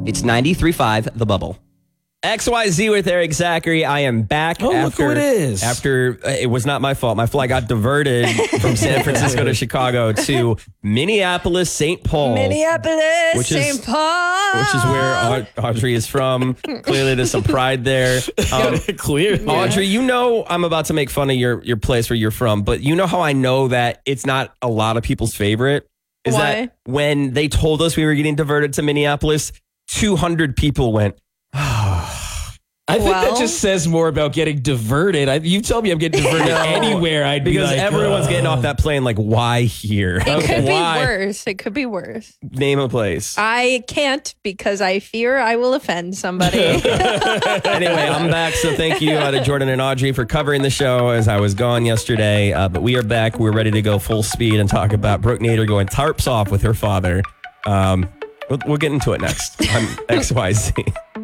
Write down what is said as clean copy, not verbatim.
It's 93.5 The Bubble. XYZ with Eric Zachary. I am back. Look who it is. After it was not my fault. My flight got diverted from San Francisco to Chicago to Minneapolis, St. Paul. Minneapolis, St. Paul. Which is where Audrey is from. Clearly, there's some pride there. Clearly. Audrey, you know I'm about to make fun of your place where you're from, but you know how I know that it's not a lot of people's favorite? Is Why? that when they told us we were getting diverted to Minneapolis, 200 people went, I think that just says more about getting diverted. You tell me I'm getting diverted anywhere, I'd be because like, everyone's getting off that plane like, why here? It could Why? be worse. It could be worse. Name a place. I can't because I fear I will offend somebody. Anyway, I'm back. So thank you to Jordan and Audrey for covering the show as I was gone yesterday. But we are back. We're ready to go full speed and talk about Brooke Nader going tarps off with her father. We'll get into it next on XYZ.